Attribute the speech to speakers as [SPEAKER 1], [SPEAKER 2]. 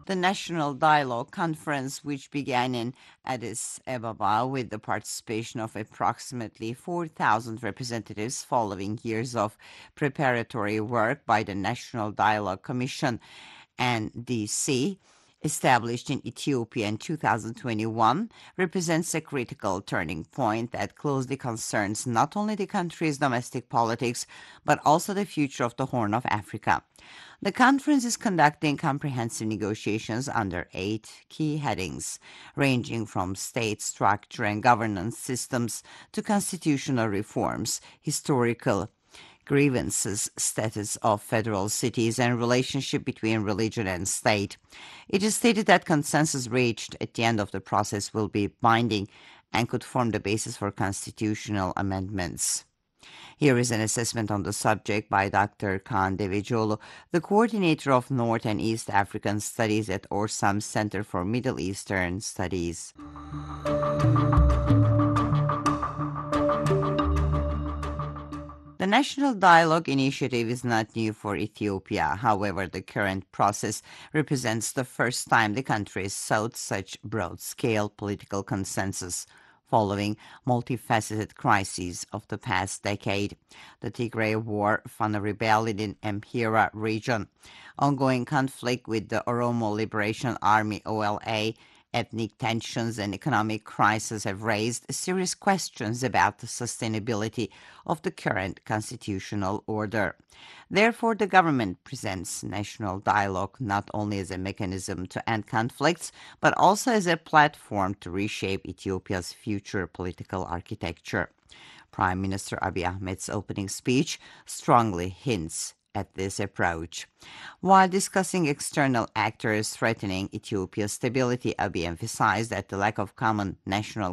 [SPEAKER 1] The National Dialogue Conference, which began in Addis Ababa with the participation of approximately 4,000 representatives following years of preparatory work by the National Dialogue Commission (NDC), established in Ethiopia in 2021, represents a critical turning point that closely concerns not only the country's domestic politics, but also the future of the Horn of Africa. The conference is conducting comprehensive negotiations under 8 key headings, ranging from state structure and governance systems to constitutional reforms, historical grievances, status of federal cities, and relationship between religion and state. It is stated that consensus reached at the end of the process will be binding and could form the basis for constitutional amendments. Here is an assessment on the subject by Dr. Kaan Devecioğlu, the coordinator of North and East African Studies at Orsam Center for Middle Eastern Studies. The National Dialogue Initiative is not new for Ethiopia. However, the current process represents the first time the country sought such broad-scale political consensus following multifaceted crises of the past decade: the Tigray War, Fana rebellion in Amhara region, ongoing conflict with the Oromo Liberation Army (OLA), ethnic tensions and economic crisis have raised serious questions about the sustainability of the current constitutional order. Therefore, the government presents national dialogue not only as a mechanism to end conflicts, but also as a platform to reshape Ethiopia's future political architecture. Prime Minister Abiy Ahmed's opening speech strongly hints at this approach. While discussing external actors threatening Ethiopia's stability, Abiy emphasized that the lack of common national